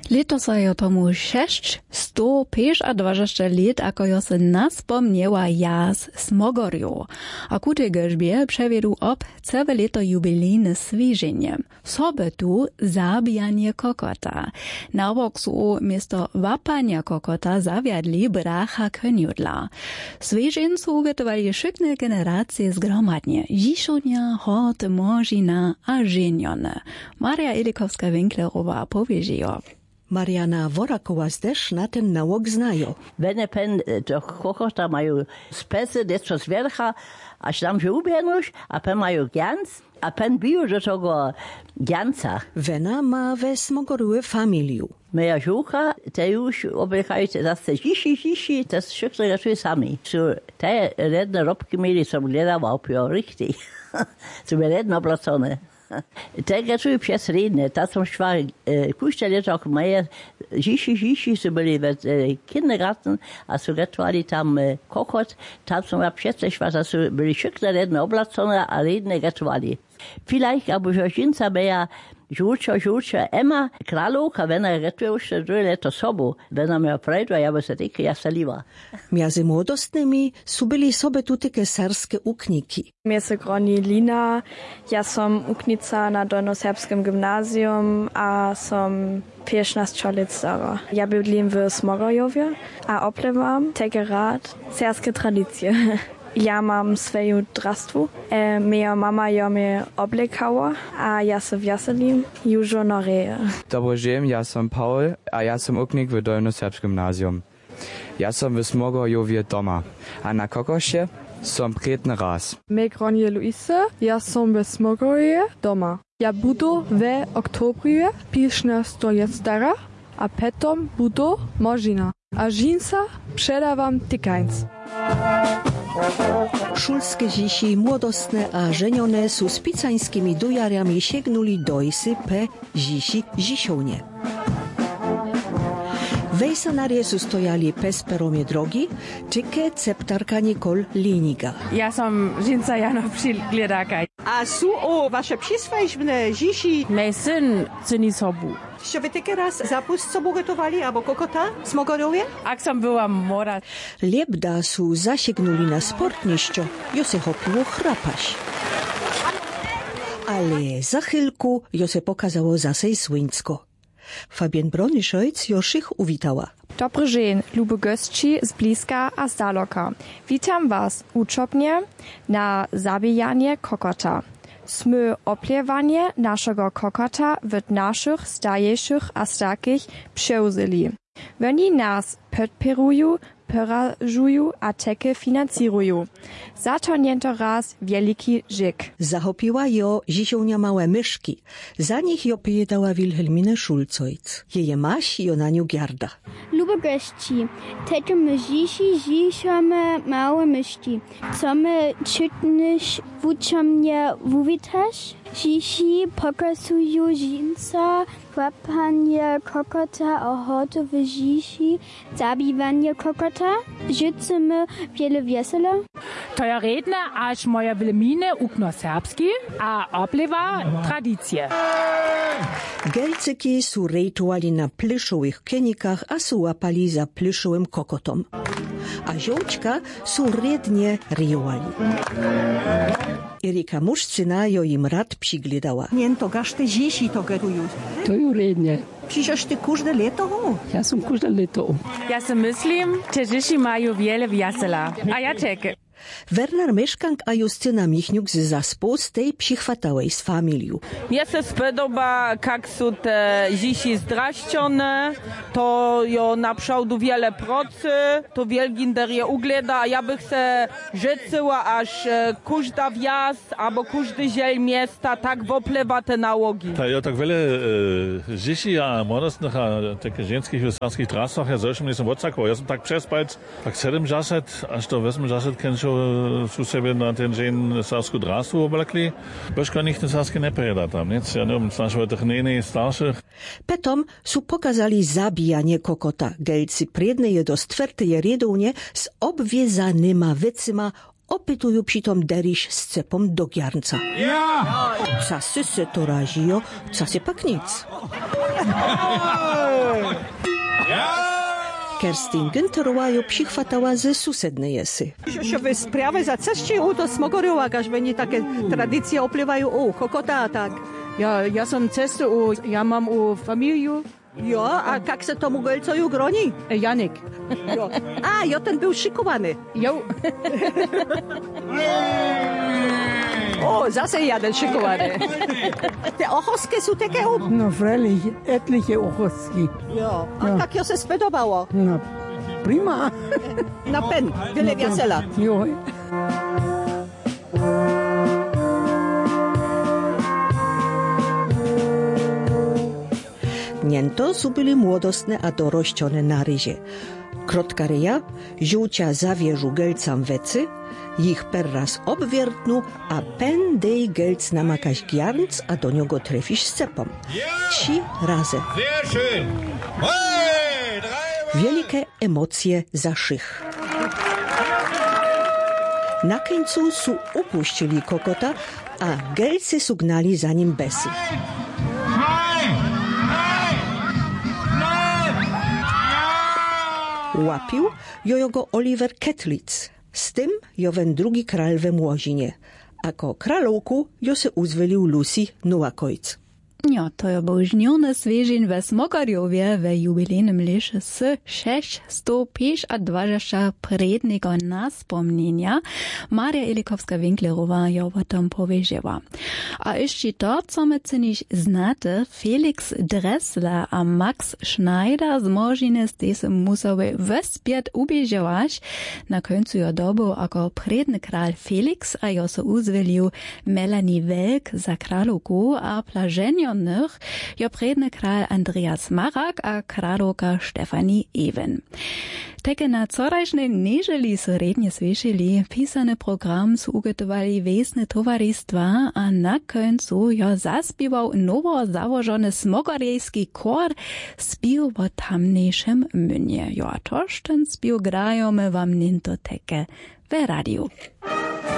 Letos je tomu 625 lat, ako jo se naspomniała jaz Smogorju. A ku tej gežbie przewiedł ob całe leto jubilejne swieżenie. Sobotu zabijanie kokota. Na boksu miesto wapania kokota zawiadli bracha koniudla. Swieżeńcu ugotovali szybne generacje zgromadnie. Żiszonia, hot, możina a żenione. Maria Elikowska-Winklerowa powiedziała. Mariana Worakowa też na ten nałog znają. Wenn pen do kokota mają spesy, desto z wiercha, aż tam się ubienusz, a pen mają gians, a pen biją do tego gianca. Wena ma we Smogorue familiu. Moja żucha, te już obrychają zase zishi, to wszystko raczej sami. Te redne robki mieli, są gledała opio, richtig. Są redne oblacone. Tego czuję przez rydne, ta są szła, kuście leżak moje, zishi, są byli w kindergarten, a są gotowali tam kokot, tam są przez szła, to są byli wszystko redne oblacone, a rydne gotowali. Vielleicht, aber Žožinca beja žuča Ema Kralovka, vena gotuje už leto sobu, vena me oprajdva, ja by se tike, ja saliva. Między młodostnymi su byli sobie tutaj serskie ukniki. Mnie se groni Lina, ja som uknica na Dolnoserbskim gimnazjum, a som 15 lat stara. Ja bydlim w Smogorjowie, a oplewam tege rad serskie tradycje. Ja mam swoją drastwu. Moja mama ją mnie oblekała, a ja se wjaselim już na reje. Dobry dzień, ja som Paul, a ja som uknik w Dolnoserbskim gimnazjum. Ja som w Smogorjowie doma, a na kokosie som prietny raz. Me gronje Luise, ja som w Smogorje doma. Ja budu w oktobrie 15 lat stara, a potom budu možina. A žinca przedawam tykańc. Szulskie zisi młodostne a żenione su z picańskimi dujariami siegnuli do isy pe zisi zisiownie. Wejsanarie su stojali pes peromie drogi, czyke ceptarka Nikol Liniga. Ja som žinca Jana Přigledaka. A su o wasze przyswajbne zisi? Mej syn cyni sobu. Що ви таки раз запуск собу готували або kokota Smogorjowie? Ak som była mora. Liebda su zasiegnuli na sportniszczo, jo se hopiło chrapaś. Ale za chwilku jo se pokazało zase słońsko. Fabian Broniszojc już ich uwitała. Dobry dzień, lube gości z bliska a z daleka. Witam was uczopnie na zabijanie kokota. Smy oplewanie naszego kokota w naszych stajejszych a stakich przeuzeli. Oni nas podpierują, porażują a teke financirują. Za to niento raz wielki żyk. Zahopiła jo zisiownia małe myszki. Za nich jo pytała Wilhelmine Schulzojc. Jeje maś jo na nią giarda. Lube gości, teke my zisiome małe myszki. Co my czytnyś wuczomnie wówitasz? Zisi pokazują żinca, łapanie kokota, ochotę w zisi, zabiwanie kokota. Życzymy wiele wiesela. To ja redne, aż moja Wilhelmine ukno serbski, a oplewa tradycje. Gelcyki su rejtowali na plyszowych kenikach, a su łapali za plyszowym kokotom. A żołczka su rednie ryjowali. Erika Muszcyna jo im rad przyglądała. Nie, to gaszte zisi to gotują. To ju rednie. Przecież ty każde leto? Ja sam każde leto. Ja se myslím, že Žiši majú wiele wiesela. A ja čekam. Werner Mieszkank a Justyna Michniuk z zaspół z tej przychwatałej z familią. Mnie się spodoba, jak są te zisi zdraszczone, to jo naprzód wiele pracy, to wielginder je ugleda, a ja bych se życzyła, aż każda wjazd, albo każdy dziel miasta tak woplewa te nałogi. Ja tak wiele zisi, a młodostnych, a takich żeńskich wystarskich trasach, ja zresztą nie są odsakował. Ja sam tak przespać, tak 7 żaset, aż to 8 żaset kęczą su sebe na ten dzień sarsku drastu oblekli, bożka nikt na sarskie nie pojeda tam, nic? Ja nie wiem, naszego techniny starszych. Potom su pokazali zabijanie kokota. Gelci predne je do stvrteje redovnje s obvezanyma vecima opytują přitom deriš z cepom do giarnca. Casy se to razijo, casy pak nic. Kerstin Günterowa jo přichvatała ze susednej jesy. Żeby sprawy za ceści to Smogorjowa, każ będzie takie tradycje opływają kokota a tak. Ja sam cesty, ja mam familię. Jo, a jak se tomu golcoju groni? Janik. Jo. A, jo, ten był szykowany. Jo. O, zase jeden szykowany. Te ochoski są takie... No, freilich, etliche ochoski. Jo, a jak jo se spodobało? No, prima. Na pen, wiele wiesela. Jo. Niento su byli młodostne a dorościone na ryzie. Krotka ryja, żółcia zawierzu gelcam wecy, ich perraz obwiertnu, a pen dej gelc namakać giarnc, a do niego trefisz z cepom. 3 razy. Wielkie emocje za szych. Na końcu su upuścili kokota, a gelcy sugnali za nim besy. Łapił jogo Oliver Kettlitz, z tym jowen drugi kral we Młozinie, a ko kralowku jo se uzwolił Lucy Nułakojc. Ja, to był żniony zwierzeń we Smogorjowie we jubilejnym lesie z 625 prednego na wspomnienia. Maria Ilikowska-Winklerowa ją o tym powiedziała. A jeszcze to, co my cenić znate, Felix Dressler a Max Schneider z Młożiny z tym musiały wespět ubiežować na końcu jo dobu, jako predny kral Felix a jo se uzwolił Melanie Welk za kralowku a plażenio jo predny kral Andreas Marak a kralowka Stefanie Even. Takie na corajsznej nieżeli so rednie słyszeli, pisany program su ugotowali wiesne towarzystwa, a na końcu jo zaspiewał nowo założony smogorjejski kor spił o tamniejszym młynie. Jo a toż ten spił grajemy wam ninto teke w radiu.